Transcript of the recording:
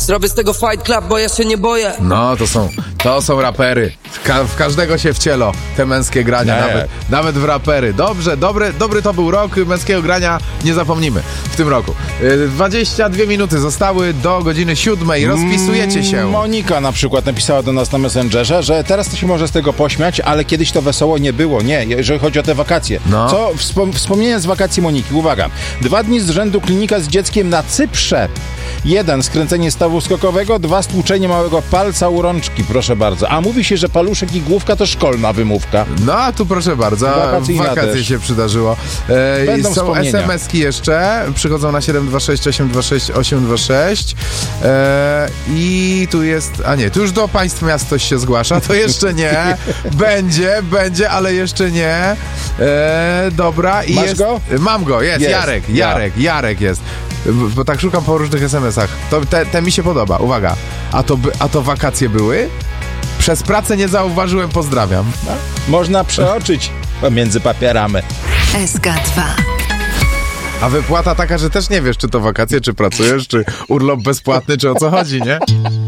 Zrobię z tego fight club, bo ja się nie boję. No, to są rapery. W każdego się wcielo te męskie grania, nawet w rapery. Dobrze, dobry to był rok męskiego grania, nie zapomnimy w tym roku. 22 minuty zostały do godziny 7. Rozpisujecie się. Monika na przykład napisała do nas na Messengerze, że teraz to się może z tego pośmiać, ale kiedyś to wesoło nie było. Nie, jeżeli chodzi o te wakacje. No. Co? Wspomnienia z wakacji Moniki. Uwaga. 2 dni z rzędu klinika z dzieckiem na Cyprze. 1. Skręcenie stawu skokowego, 2. Stłuczenie małego palca u rączki, proszę bardzo. A mówi się, że paluszek i główka to szkolna wymówka. No, a tu proszę bardzo, wakacje się przydarzyło. Są SMS-ki jeszcze, przychodzą na 726 826 826 i tu jest, tu już do państw miast ktoś się zgłasza, to jeszcze nie. Będzie, ale jeszcze nie. Dobra. I Masz go? Mam go, jest. Jarek jest. Bo tak szukam po różnych SMS-ach. Te mi się podoba. Uwaga. A to wakacje były? Przez pracę nie zauważyłem, pozdrawiam. No, można przeoczyć między papierami. SK2. A wypłata taka, że też nie wiesz, czy to wakacje, czy pracujesz, czy urlop bezpłatny, czy o co chodzi, nie?